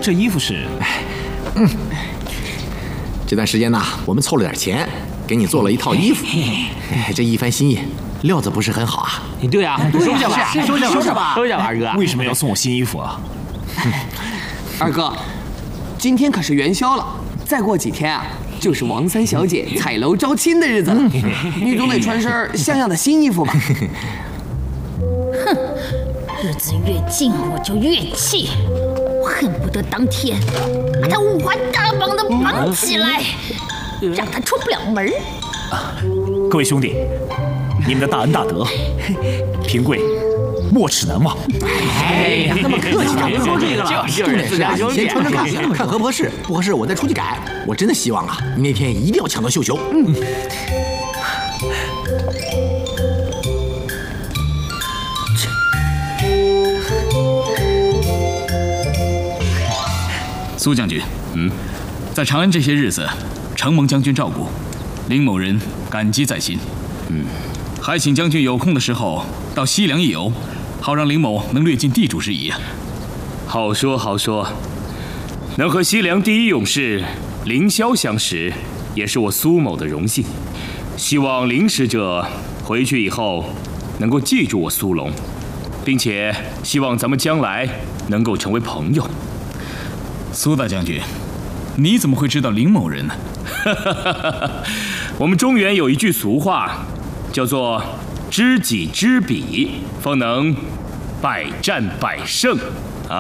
这衣服是…… 这段时间呢，我们凑了点钱，给你做了一套衣服。这一番心意，料子不是很好啊。 对啊，收下吧，收下吧，二哥。 为什么要送我新衣服啊？ 二哥，今天可是元宵了，再过几天啊，就是王三小姐彩楼招亲的日子了，你总得穿身像样的新衣服吧？ 哼，日子越近我就越气，我恨不得当天把他五花大绑的绑起来，让他出不了门。 各位兄弟，你们的大恩大德，平贵没齿难忘。 哎呀，那么客气干嘛？ 说这个了， 重点是你先穿穿看，看合不合适，不合适我再出去改。我真的希望啊，你那天一定要抢到绣球。 苏将军，在长安这些日子，承蒙将军照顾，林某人感激在心。还请将军有空的时候到西凉一游，好让林某能略尽地主之谊啊。 好说好说，能和西凉第一勇士凌霄相识，也是我苏某的荣幸。希望林使者回去以后能够记住我苏龙，并且希望咱们将来能够成为朋友。 苏大将军，你怎么会知道林某人呢？ 我们中原有一句俗话，叫做知己知彼，方能百战百胜。